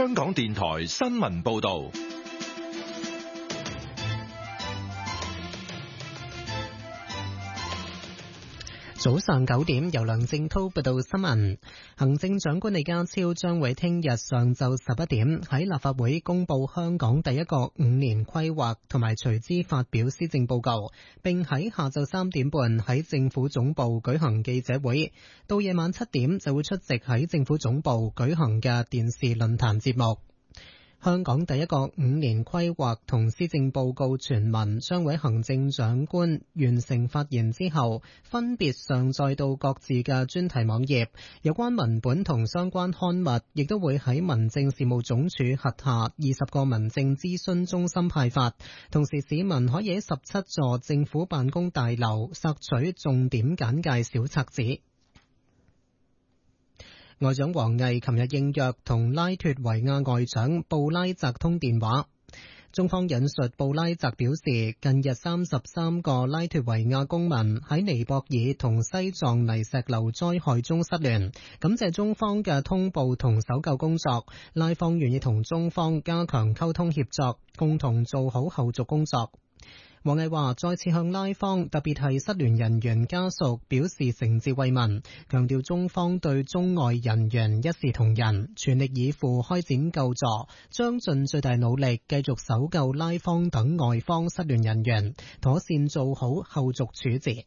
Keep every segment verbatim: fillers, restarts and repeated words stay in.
香港電台新聞報道。 早上九點，由梁正濤報道新聞。行政長官李家超將會聽日上晝十一點喺立法會公布香港第一個五年規劃，同埋隨之發表施政報告，並喺下晝三點半喺政府總部舉行記者會。到夜晚七點就會出席喺政府總部舉行嘅電視論壇節目。香港第一個五年規劃同施政報告全文將會行政長官完成發言之後，分別上載到各自嘅專題網頁。有關文本同相關刊物亦都會喺民政事務總署轄下二十個民政諮詢中心派發。同時，市民可以喺十七座政府辦公大樓索取重點簡介小冊子。外長王毅琴日應約同拉脫維亞外長布拉澤通電話。中方引述布拉澤表示，近日三十三個拉脫維亞公民喺尼泊爾同西藏泥石流災害中失聯，感謝中方嘅通報同搜救工作，拉方願意同中方加強溝通協作，共同做好後續工作。王毅話：再次向拉方，特別係失聯人員家屬表示誠摯慰問，強調中方對中外人員一視同仁，全力以赴開展救助，將盡最大努力繼續搜救拉方等外方失聯人員，妥善做好後續處置。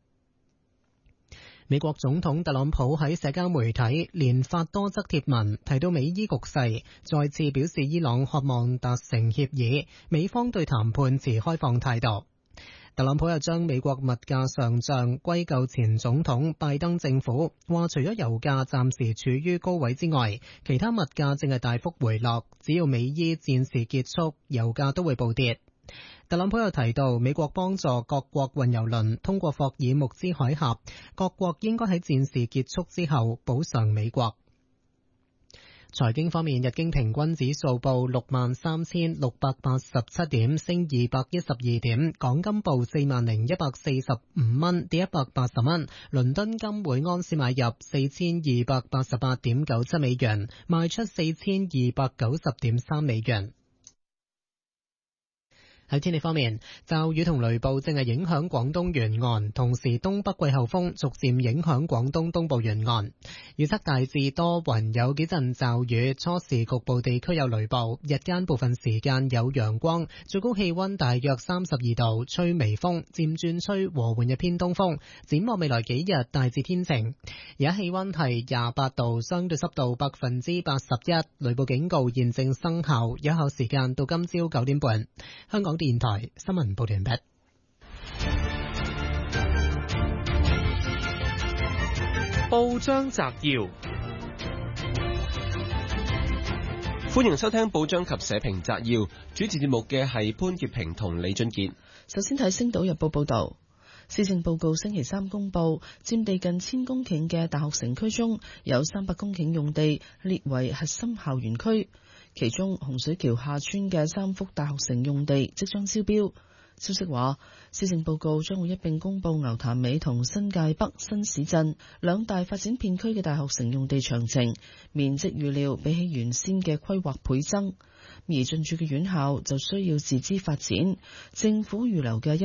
美國總統特朗普喺社交媒體連發多則貼文，提到美伊局勢，再次表示伊朗渴望達成協議，美方對談判持開放態度。特朗普又將美國物價上漲歸咎前總統拜登政府，話除咗油價暫時處於高位之外，其他物價正係大幅回落，只要美伊戰事結束，油價都會暴跌。特朗普又提到，美國幫助各國運油輪通過霍爾木茲海峽，各國應該喺戰事結束之後補償美國。財經方面，日經平均指數報六萬三千六百八十七點，升二百一十二點；港金報四萬零一百四十五蚊，跌一百八十蚊。倫敦金每安士買入四千二百八十八點九七美元，賣出四千二百九十點三美元。喺天氣方面，驟雨同雷暴正係影響廣東沿岸，同時東北季候風逐漸影響廣東東部沿岸。預測大致多雲，有幾陣驟雨，初時局部地區有雷暴，日間部分時間有陽光，最高氣溫大約三十二度，吹微風，漸轉吹和緩嘅偏東風。展望未來幾日大致天晴，而家氣溫係廿八度，相對濕度百分之八十一，雷暴警告現正生效，有效時間到今朝九點半。香港電台新聞報道完畢。 報章摘要，歡迎收聽報章及社評摘要。主持節目嘅係潘潔平同李俊傑。 首先睇《星島日報》報道，施政報告星期三公布，佔地近千公頃嘅大學城區中有三百公頃用地列為核心校園區。其中洪水橋下村嘅三幅大學城用地即將招標。消息話，施政報告將會一併公布牛潭尾同新界北新市鎮兩大發展片區嘅大學城用地詳情，面積預料比起原先嘅規劃倍增。而進駐嘅院校就需要自資發展，政府預留嘅一